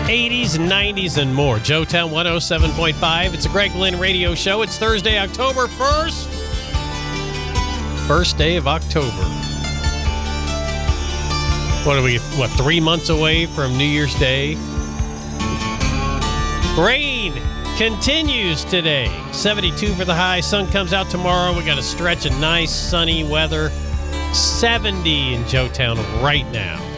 80s, 90s, and more. Joetown 107.5. It's a Greg Lynn radio show. It's Thursday, October 1st. First day of October. What are we, 3 months away from New Year's Day? Rain continues today. 72 for the high. Sun comes out tomorrow. We got a stretch of nice sunny weather. 70 in Joetown right now.